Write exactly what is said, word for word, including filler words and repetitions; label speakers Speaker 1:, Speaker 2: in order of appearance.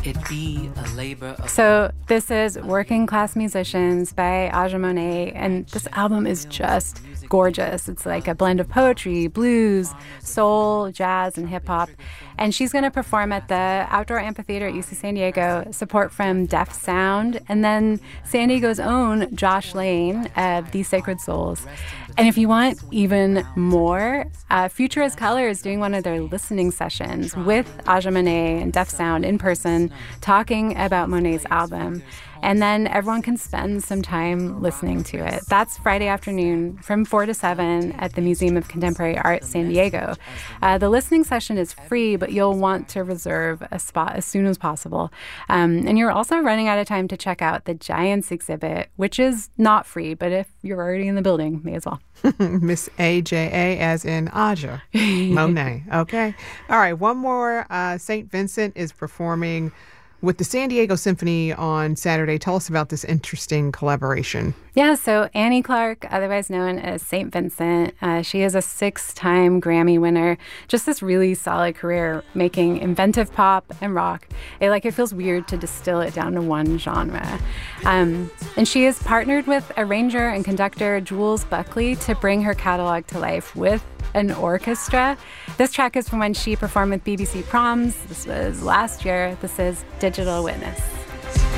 Speaker 1: it be a labor of...
Speaker 2: So this is Working Class Musicians by Aja Monet, and this album is just gorgeous. It's like a blend of poetry, blues, soul, jazz, and hip-hop. And she's going to perform at the Outdoor Amphitheater at U C San Diego, support from Deaf Sound, and then San Diego's own Josh Lane of These Sacred Souls. And if you want even more, uh, Future is Color is doing one of their listening sessions with Aja Monet and Deaf Sound in person, talking about Monet's album. And then everyone can spend some time listening to it. That's Friday afternoon from four to seven at the Museum of Contemporary Art, San Diego. Uh, the listening session is free, but you'll want to reserve a spot as soon as possible. Um, and you're also running out of time to check out the Giants exhibit, which is not free, but if you're already in the building, may as well.
Speaker 3: Miss A J A as in Aja Monet. Okay. All right. One more. Uh, Saint Vincent is performing with the San Diego Symphony on Saturday. Tell us about this interesting collaboration.
Speaker 2: Yeah, so Annie Clark, otherwise known as Saint Vincent, uh, she is a six-time Grammy winner. Just this really solid career making inventive pop and rock. It like it feels weird to distill it down to one genre. Um, and she has partnered with arranger and conductor Jules Buckley to bring her catalog to life with an orchestra. This track is from when she performed with B B C Proms. This was last year. This is Digital Witness.